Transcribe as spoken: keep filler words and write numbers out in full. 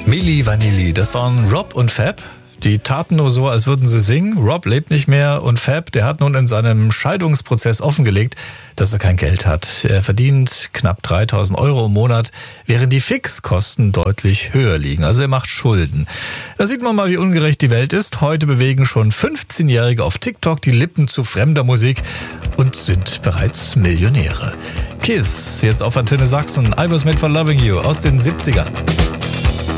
Milli Vanilli, das waren Rob und Fab. Die taten nur so, als würden sie singen. Rob lebt nicht mehr und Fab, der hat nun in seinem Scheidungsprozess offengelegt, dass er kein Geld hat. Er verdient knapp dreitausend Euro im Monat, während die Fixkosten deutlich höher liegen. Also er macht Schulden. Da sieht man mal, wie ungerecht die Welt ist. Heute bewegen schon fünfzehnjährige auf TikTok die Lippen zu fremder Musik und sind bereits Millionäre. Kiss, jetzt auf Antenne Sachsen. I Was Made for Loving You aus den siebzigern.